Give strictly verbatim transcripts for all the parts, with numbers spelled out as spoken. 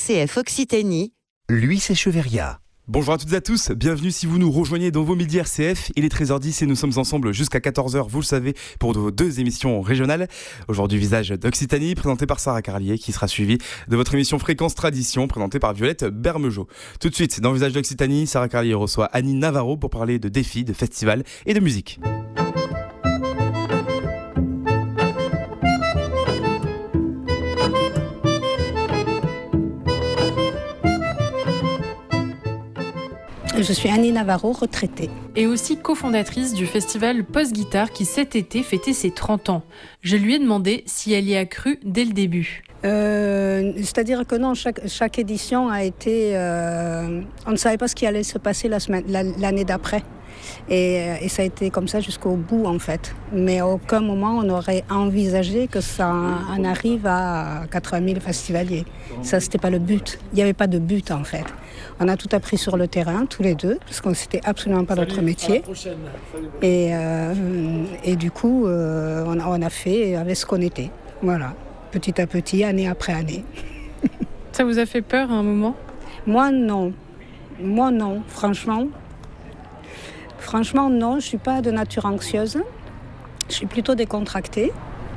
C F Occitanie. Lui, c'est Cheveria. Bonjour à toutes et à tous, bienvenue si vous nous rejoignez dans vos midis R C F. Il est treize heures dix et nous sommes ensemble jusqu'à quatorze heures, vous le savez, pour vos deux émissions régionales. Aujourd'hui, Visage d'Occitanie, présenté par Sarah Carlier, qui sera suivie de votre émission Fréquence Tradition, présentée par Violette Bermejo. Tout de suite, dans Visage d'Occitanie, Sarah Carlier reçoit Annie Navarro pour parler de défis, de festivals et de musique. Je suis Annie Navarro, retraitée. Et aussi cofondatrice du festival Post-Guitare qui cet été fêtait ses trente ans. Je lui ai demandé si elle y a cru dès le début. Euh, c'est-à-dire que non, chaque, chaque édition a été... Euh, on ne savait pas ce qui allait se passer la semaine, la, l'année d'après. Et, et ça a été comme ça jusqu'au bout en fait. Mais à aucun moment on aurait envisagé que ça en arrive à quatre-vingt mille festivaliers. Ça, c'était pas le but. Il n'y avait pas de but en fait. On a tout appris sur le terrain, tous les deux, parce que c'était absolument pas notre métier. Et, euh, et du coup, euh, on, a, on a fait avec ce qu'on était. Voilà, petit à petit, année après année. Ça vous a fait peur à un moment ? Moi, non. Moi, non, franchement. Franchement, non, je ne suis pas de nature anxieuse. Je suis plutôt décontractée.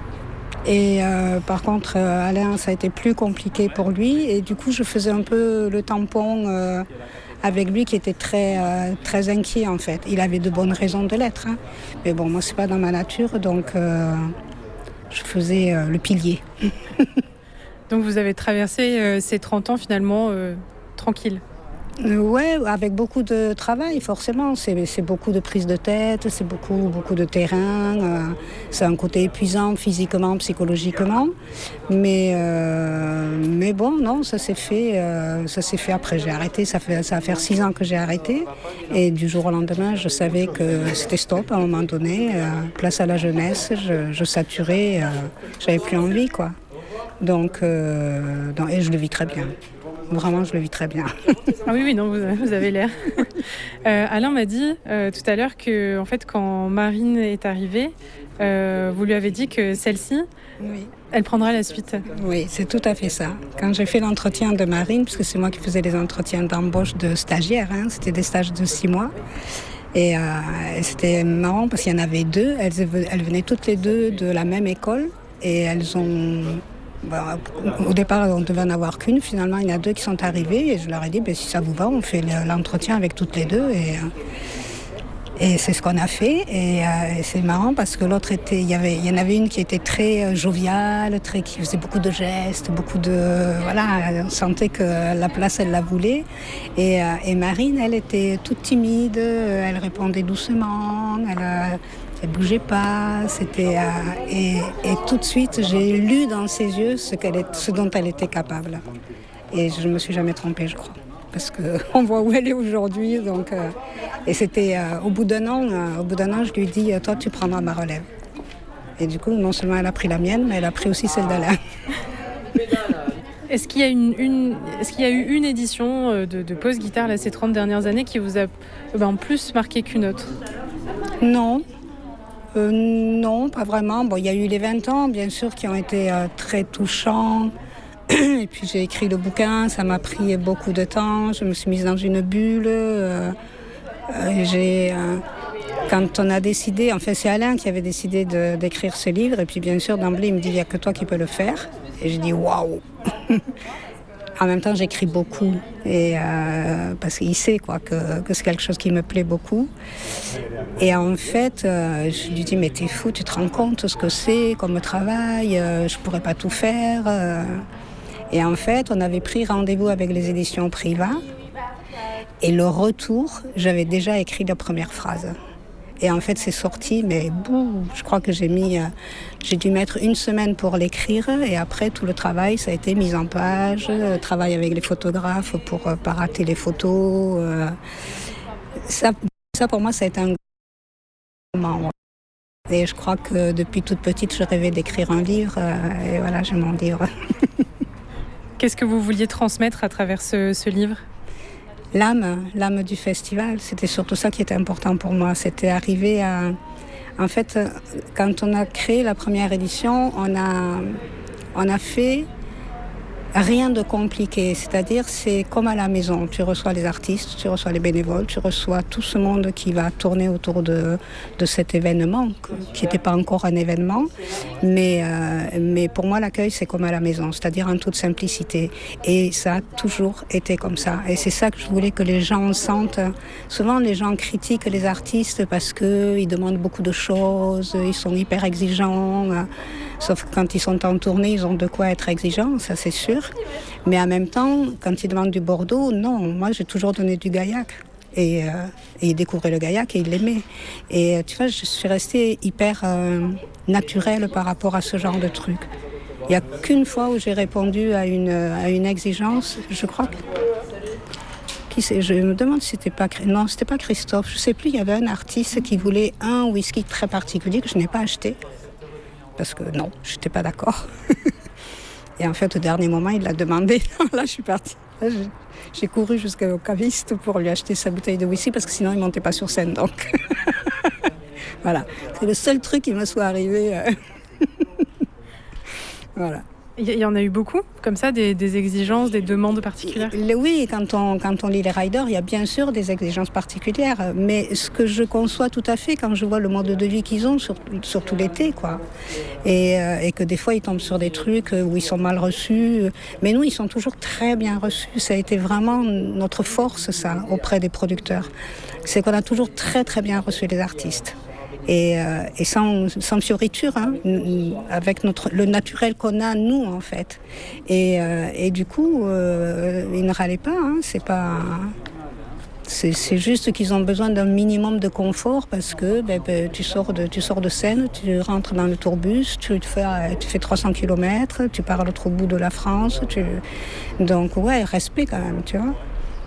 Et euh, par contre, euh, Alain, ça a été plus compliqué pour lui. Et du coup, je faisais un peu le tampon euh, avec lui qui était très, euh, très inquiet, en fait. Il avait de bonnes raisons de l'être. Hein. Mais bon, moi, ce n'est pas dans ma nature, donc euh, je faisais euh, le pilier. Donc vous avez traversé euh, ces trente ans, finalement, euh, tranquille ? Euh, ouais, avec beaucoup de travail, forcément. C'est, c'est beaucoup de prise de tête, c'est beaucoup, beaucoup de terrain. Euh, c'est un côté épuisant physiquement, psychologiquement. Mais, euh, mais bon, non, ça s'est fait. Euh, ça s'est fait après. J'ai arrêté. Ça fait, ça va faire six ans que j'ai arrêté. Et du jour au lendemain, je savais que c'était stop. À un moment donné, euh, place à la jeunesse. Je, je saturais. Euh, j'avais plus envie, quoi. Donc, euh, donc, et je le vis très bien. Vraiment, je le vis très bien. Ah oui, oui, non, vous, vous avez l'air. Euh, Alain m'a dit euh, tout à l'heure que, en fait, quand Marine est arrivée, euh, vous lui avez dit que celle-ci, oui. Elle prendra la suite. Oui, c'est tout à fait ça. Quand j'ai fait l'entretien de Marine, parce que c'est moi qui faisais les entretiens d'embauche de stagiaires, hein, c'était des stages de six mois. Et, euh, et c'était marrant parce qu'il y en avait deux. Elles, elles venaient toutes les deux de la même école et elles ont... Bon, au départ, on ne devait en avoir qu'une. Finalement, il y en a deux qui sont arrivées et je leur ai dit, ben, si ça vous va, on fait l'entretien avec toutes les deux. Et, et c'est ce qu'on a fait. Et, euh, et c'est marrant parce que l'autre était, il y avait, il y en avait une qui était très joviale, très, qui faisait beaucoup de gestes, beaucoup de, voilà, on sentait que la place, elle la voulait. Et, euh, et Marine, elle était toute timide, elle répondait doucement, elle Elle bougeait pas, c'était euh, et, et tout de suite j'ai lu dans ses yeux ce, qu'elle est, ce dont elle était capable. Et je me suis jamais trompée, je crois, parce que on voit où elle est aujourd'hui. Donc euh, et c'était euh, au bout d'un an, euh, au bout d'un an, je lui ai dit toi tu prendras ma relève. Et du coup non seulement elle a pris la mienne, mais elle a pris aussi celle d'Alain. Est-ce qu'il y a une, une est-ce qu'il y a eu une édition de, de Post-Guitare là ces trente dernières années qui vous a ben, plus marqué qu'une autre ? Non. Euh, non, pas vraiment. Bon, il y a eu les vingt ans, bien sûr, qui ont été euh, très touchants. Et puis j'ai écrit le bouquin, ça m'a pris beaucoup de temps. Je me suis mise dans une bulle. Euh, euh, j'ai, euh, quand on a décidé, en fait c'est Alain qui avait décidé de, d'écrire ce livre. Et puis bien sûr, d'emblée, il me dit, il n'y a que toi qui peux le faire. Et j'ai dit, waouh. En même temps, j'écris beaucoup, et euh, parce qu'il sait quoi, que, que c'est quelque chose qui me plaît beaucoup. Et en fait, euh, je lui dis, mais t'es fou, tu te rends compte ce que c'est comme travail, euh, je pourrais pas tout faire. Euh. Et en fait, on avait pris rendez-vous avec les éditions Priva, et le retour, j'avais déjà écrit la première phrase. Et en fait, c'est sorti, mais bouh, je crois que j'ai mis, euh, j'ai dû mettre une semaine pour l'écrire. Et après, tout le travail, ça a été mise en page, euh, travail avec les photographes pour euh, pas rater les photos. Euh, ça, ça, pour moi, ça a été un moment. Et je crois que depuis toute petite, je rêvais d'écrire un livre. Euh, et voilà, j'ai mon livre. Qu'est-ce que vous vouliez transmettre à travers ce, ce livre ? L'âme, l'âme du festival, c'était surtout ça qui était important pour moi. C'était arriver à... En fait, quand on a créé la première édition, on a, on a fait Rien de compliqué, c'est-à-dire c'est comme à la maison. Tu reçois les artistes, tu reçois les bénévoles, tu reçois tout ce monde qui va tourner autour de, de cet événement, qui n'était pas encore un événement. Mais, euh, mais pour moi, l'accueil, c'est comme à la maison, c'est-à-dire en toute simplicité. Et ça a toujours été comme ça. Et c'est ça que je voulais que les gens sentent. Souvent, les gens critiquent les artistes parce qu'ils demandent beaucoup de choses, ils sont hyper exigeants. Sauf que quand ils sont en tournée, ils ont de quoi être exigeants, ça c'est sûr. Mais en même temps, quand ils demandent du Bordeaux, non, moi j'ai toujours donné du Gaillac. Et, euh, et il découvrait le Gaillac et il l'aimait. Et tu vois, je suis restée hyper euh, naturelle par rapport à ce genre de truc. Il n'y a qu'une fois où j'ai répondu à une, à une exigence, je crois que... Qui c'est, je me demande si c'était pas... Non, c'était pas Christophe, je ne sais plus, il y avait un artiste qui voulait un whisky très particulier que je n'ai pas acheté. Parce que non, je n'étais pas d'accord. Et en fait, au dernier moment, il l'a demandé. Là, je suis partie. Là, j'ai, j'ai couru jusqu'au caviste pour lui acheter sa bouteille de whisky parce que sinon, il ne montait pas sur scène. Donc, voilà. C'est le seul truc qui me soit arrivé. Euh... voilà. Il y en a eu beaucoup, comme ça, des, des exigences, des demandes particulières? Oui, quand on, quand on lit les riders, il y a bien sûr des exigences particulières. Mais ce que je conçois tout à fait quand je vois le mode de vie qu'ils ont, sur, surtout l'été, quoi. Et, euh, et que des fois, ils tombent sur des trucs où ils sont mal reçus. Mais nous, ils sont toujours très bien reçus. Ça a été vraiment notre force, ça, auprès des producteurs. C'est qu'on a toujours très, très bien reçu les artistes. Et, euh, et sans, sans fioriture, hein, avec notre, le naturel qu'on a, nous, en fait. Et, euh, et du coup, euh, ils ne râlaient pas, hein, c'est pas... C'est, c'est juste qu'ils ont besoin d'un minimum de confort parce que ben, ben, tu, sors de, tu sors de scène, tu rentres dans le tourbus, tu, te fais, tu fais trois cents kilomètres, tu pars à l'autre bout de la France. Tu... Donc, ouais, respect quand même, tu vois.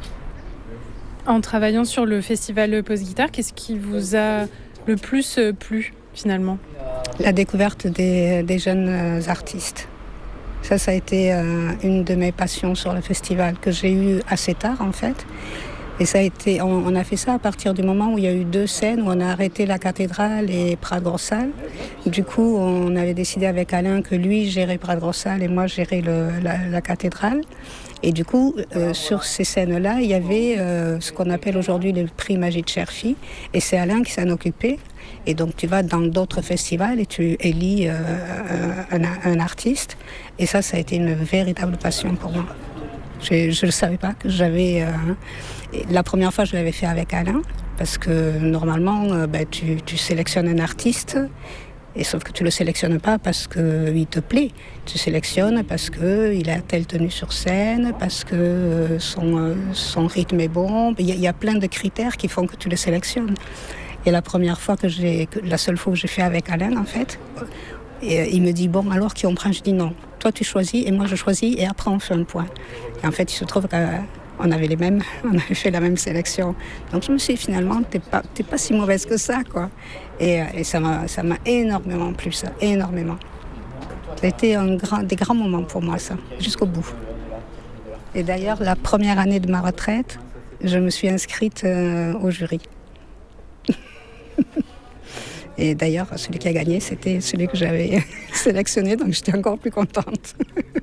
En travaillant sur le festival Pause Guitare, qu'est-ce qui vous a le plus plu, finalement? La découverte des, des jeunes artistes. Ça, ça a été euh, une de mes passions sur le festival, que j'ai eu assez tard, en fait. Et ça a été, on, on a fait ça à partir du moment où il y a eu deux scènes, où on a arrêté la cathédrale et Prat-Grossal. Du coup, on avait décidé avec Alain que lui gérait Prat-Grossal et moi gérais le, la, la cathédrale. Et du coup, euh, sur ces scènes-là, il y avait euh, ce qu'on appelle aujourd'hui le prix Magid Cherfi. Et c'est Alain qui s'en occupait. Et donc, tu vas dans d'autres festivals et tu élis euh, un, un artiste. Et ça, ça a été une véritable passion pour moi. Je ne le savais pas que j'avais... Euh, la première fois, je l'avais fait avec Alain. Parce que normalement, euh, ben, tu, tu sélectionnes un artiste... Et sauf que tu ne le sélectionnes pas parce qu'il te plaît. Tu sélectionnes parce qu'il a telle tenue sur scène, parce que son, son rythme est bon. Il y, a, il y a plein de critères qui font que tu le sélectionnes. Et la première fois que j'ai... La seule fois que j'ai fait avec Alain, en fait, et il me dit, bon, alors qui on prend? Je dis non. Toi, tu choisis et moi, je choisis et après, on fait un point. Et en fait, il se trouve qu'on avait les mêmes, on avait fait la même sélection. Donc, je me suis dit, finalement, t'es pas, t'es pas si mauvaise que ça, quoi. Et, et ça m'a, ça m'a énormément plu, ça, énormément. Ça a été un grand, des grands moments pour moi, ça, jusqu'au bout. Et d'ailleurs, la première année de ma retraite, je me suis inscrite euh, au jury. Et d'ailleurs, celui qui a gagné, c'était celui que j'avais sélectionné, donc j'étais encore plus contente.